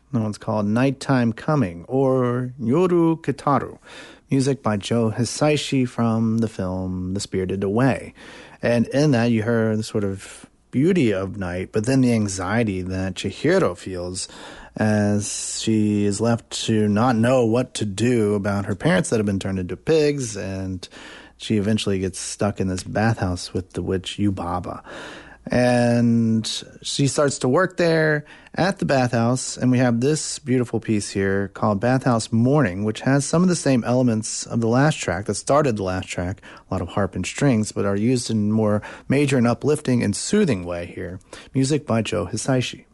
That one's called Nighttime Coming, or Yoru Kitaru. Music by Joe Hisaishi from the film The Spirited Away. And in that, you heard the sort of beauty of night, but then the anxiety that Chihiro feels as she is left to not know what to do about her parents that have been turned into pigs, and she eventually gets stuck in this bathhouse with the witch Yubaba. And she starts to work there at the bathhouse, and we have this beautiful piece here called Bathhouse Morning, which has some of the same elements of the last track that started the last track, a lot of harp and strings, but are used in more major and uplifting and soothing way here. Music by Joe Hisaishi.